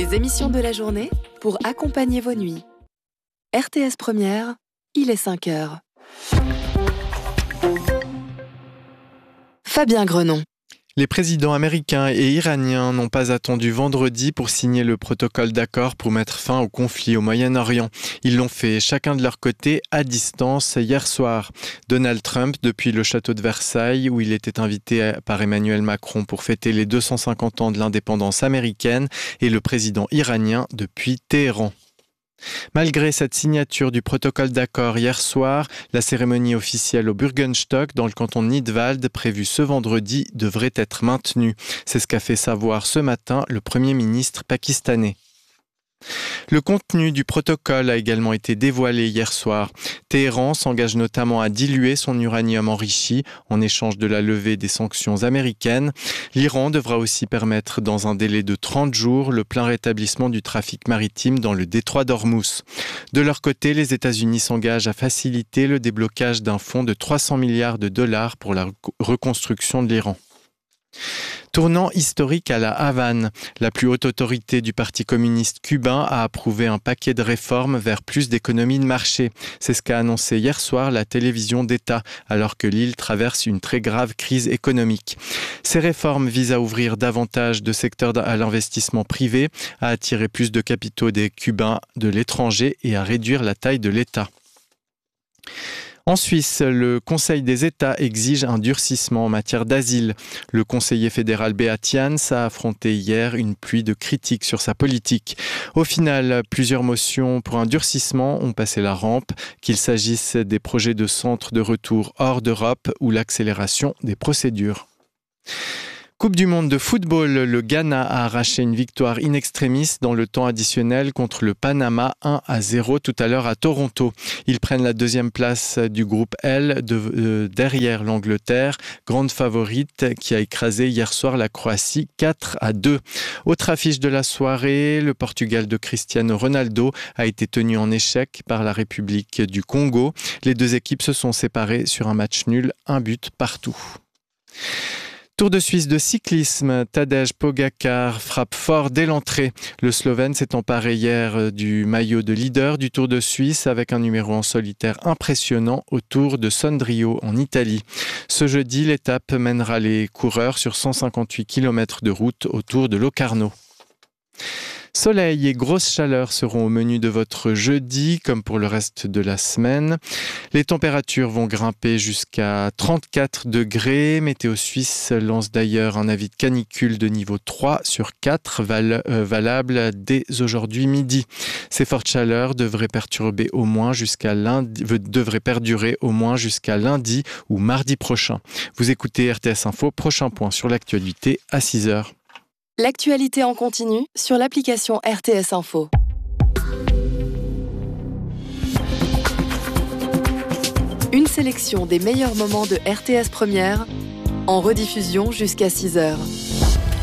Les émissions de la journée pour accompagner vos nuits. RTS Première, il est 5 heures. Fabien Grenon. Les présidents américains et iraniens n'ont pas attendu vendredi pour signer le protocole d'accord pour mettre fin au conflit au Moyen-Orient. Ils l'ont fait chacun de leur côté à distance hier soir. Donald Trump depuis le château de Versailles où il était invité par Emmanuel Macron pour fêter les 250 ans de l'indépendance américaine et le président iranien depuis Téhéran. Malgré cette signature du protocole d'accord hier soir, la cérémonie officielle au Bürgenstock dans le canton de Nidwald prévue ce vendredi devrait être maintenue. C'est ce qu'a fait savoir ce matin le Premier ministre pakistanais. Le contenu du protocole a également été dévoilé hier soir. Téhéran s'engage notamment à diluer son uranium enrichi en échange de la levée des sanctions américaines. L'Iran devra aussi permettre dans un délai de 30 jours le plein rétablissement du trafic maritime dans le détroit d'Ormuz. De leur côté, les États-Unis s'engagent à faciliter le déblocage d'un fonds de 300 milliards de dollars pour la reconstruction de l'Iran. Tournant historique à La Havane, la plus haute autorité du Parti communiste cubain a approuvé un paquet de réformes vers plus d'économie de marché. C'est ce qu'a annoncé hier soir la télévision d'État, alors que l'île traverse une très grave crise économique. Ces réformes visent à ouvrir davantage de secteurs à l'investissement privé, à attirer plus de capitaux des Cubains de l'étranger et à réduire la taille de l'État. En Suisse, le Conseil des États exige un durcissement en matière d'asile. Le conseiller fédéral Beat Jans a affronté hier une pluie de critiques sur sa politique. Au final, plusieurs motions pour un durcissement ont passé la rampe, qu'il s'agisse des projets de centres de retour hors d'Europe ou l'accélération des procédures. Coupe du monde de football, le Ghana a arraché une victoire in extremis dans le temps additionnel contre le Panama 1-0 tout à l'heure à Toronto. Ils prennent la deuxième place du groupe L derrière l'Angleterre, grande favorite qui a écrasé hier soir la Croatie 4-2. Autre affiche de la soirée, le Portugal de Cristiano Ronaldo a été tenu en échec par la République du Congo. Les deux équipes se sont séparées sur un match nul, un but partout. Tour de Suisse de cyclisme, Tadej Pogačar frappe fort dès l'entrée. Le Slovène s'est emparé hier du maillot de leader du Tour de Suisse avec un numéro en solitaire impressionnant au Tour de Sondrio en Italie. Ce jeudi, l'étape mènera les coureurs sur 158 km de route autour de Locarno. Soleil et grosse chaleur seront au menu de votre jeudi, comme pour le reste de la semaine. Les températures vont grimper jusqu'à 34 degrés. Météo Suisse lance d'ailleurs un avis de canicule de niveau 3 sur 4, valable dès aujourd'hui midi. Ces fortes chaleurs devraient perdurer au moins jusqu'à lundi ou mardi prochain. Vous écoutez RTS Info, prochain point sur l'actualité à 6h. L'actualité en continu sur l'application RTS Info. Une sélection des meilleurs moments de RTS Première en rediffusion jusqu'à 6 heures.